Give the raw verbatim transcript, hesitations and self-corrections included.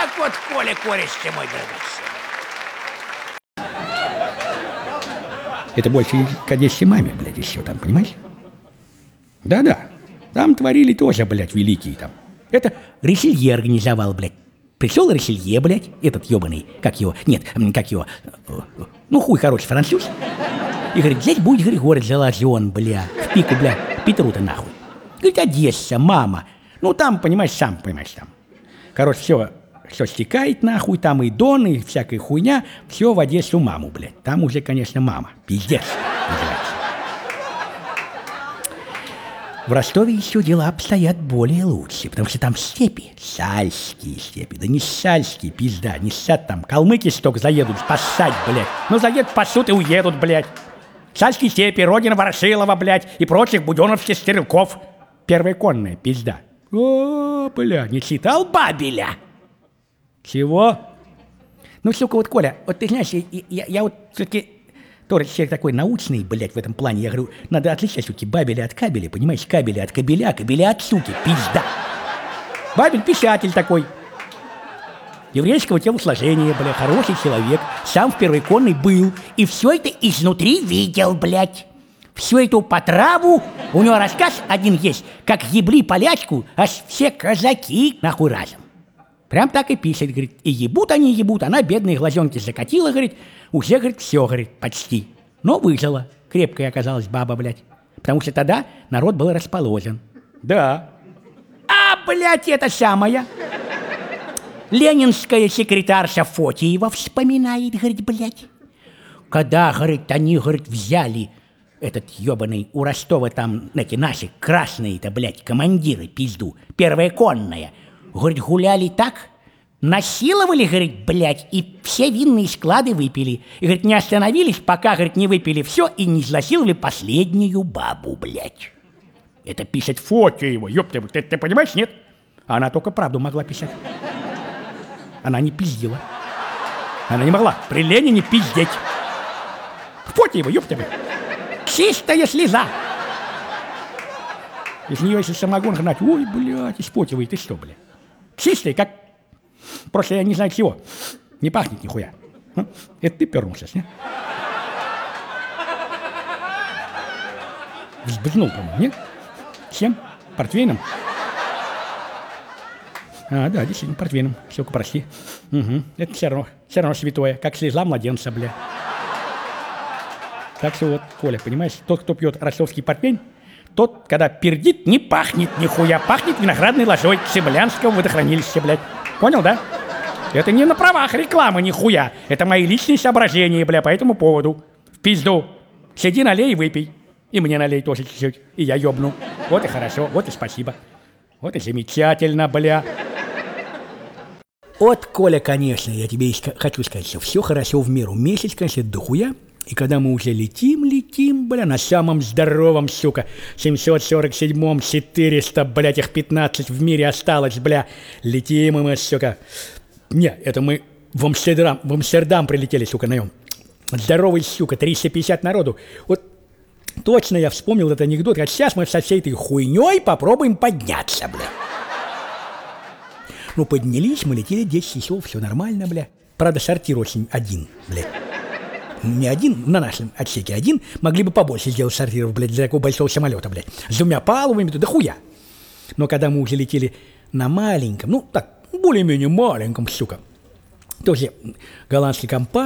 так вот, Коля, корешься, мой драгоценный. Это больше к Одессе маме, блядь, еще там, понимаешь? Да-да, там творили тоже, блядь, великие там. Это Ришелье организовал, блядь. Пришел Ришелье, блядь, этот ебаный, как его, нет, как его, ну хуй хороший француз. И говорит, здесь будет, говорит, город заложен, бля, в пику, бля, Петру-то нахуй. Говорит, Одесса, мама. Ну там, понимаешь, сам понимаешь, там. Короче, все, все стекает нахуй, там и Дон, и всякая хуйня, все в Одессу маму, блядь. Там уже, конечно, мама, пиздец называется. В Ростове еще дела обстоят более лучше, потому что там степи, сальские степи, да не сальские, пизда, не сад там, калмыки столько заедут спасать, блядь. Ну заедут, пасут и уедут, блядь. Сальские степи, родина Ворошилова, блядь, и прочих буденовских стрелков. Первая конная, пизда. О, бля, не читал Бабеля? Чего? Ну, сука, вот, Коля, вот ты знаешь, я, я, я вот все-таки тоже человек такой научный, блядь, в этом плане. Я говорю, надо отличать, суки, Бабеля от Кабеля, понимаешь? Кабеля от Кабеля, Кабеля от суки, пизда. Бабель писатель такой. Еврейского телосложения, бля, хороший человек. Сам в первой конной был. И все это изнутри видел, блядь. Всю эту потраву, у него рассказ один есть, как ебли полячку, аж все казаки нахуй разом. Прям так и пишет, говорит, и ебут они, ебут, она бедные глазенки закатила, говорит, уже, говорит, все, говорит, почти. Но выжила, крепкая оказалась баба, блядь, потому что тогда народ был расположен. Да. А, блядь, это самая ленинская секретарша Фотиева вспоминает, говорит, блядь, когда, говорит, они, говорит, взяли этот ебаный у Ростова там, эти наши красные-то, блядь, командиры, пизду, первая конная, говорит, гуляли так, насиловали, говорит, блядь, и все винные склады выпили. И, говорит, не остановились, пока, говорит, не выпили все и не изнасиловали последнюю бабу, блядь. Это пишет Фотиева, ёпта, ты, ты понимаешь, нет? Она только правду могла писать. Она не пиздила. Она не могла при Ленине пиздеть. Фотиева, ёпта, блядь. Чистая слеза. Из нее, если самогон гнать, ой, блядь, испотивай, ты что, блядь? Чистая, как... Просто я не знаю чего. Не пахнет нихуя. А? Это ты пернулся, не? Взбрзнул, по-моему, нет? Чем? Портвейном? А, да, действительно, портвейном. Все, прости. Угу. Это все равно, все равно святое, как слеза младенца, блядь. Так что вот, Коля, понимаешь, тот, кто пьет ростовский портвейн, тот, когда пердит, не пахнет нихуя, пахнет виноградной лозой Цимлянского водохранилища, блядь. Понял, да? Это не на правах рекламы нихуя. Это мои личные соображения, бля, по этому поводу. В пизду. Сиди, налей и выпей. И мне налей тоже чуть-чуть. И я ёбну. Вот и хорошо, вот и спасибо. Вот и замечательно, бля. Вот, Коля, конечно, я тебе хочу сказать, что все хорошо в меру. Месяц, конечно, дохуя. И когда мы уже летим, летим, бля, на самом здоровом, сука, семьсот сорок седьмом, четыреста, блядь, их пятнадцать в мире осталось, бля, летим и мы, сука. Не, это мы в Амстердам, в Амстердам прилетели, сука, на нем. Здоровый, сука, триста пятьдесят народу. Вот точно я вспомнил этот анекдот, а сейчас мы со всей этой хуйней попробуем подняться, бля. Ну, поднялись, мы летели десять часов, все нормально, бля. Правда, сортир очень один, блядь. Не один, на нашем отсеке один, могли бы побольше сделать сортиров, блядь, для такого большого самолета, блядь. С двумя палубами, да хуя. Но когда мы уже летели на маленьком, ну так, более-менее маленьком, сука, тоже голландской компании,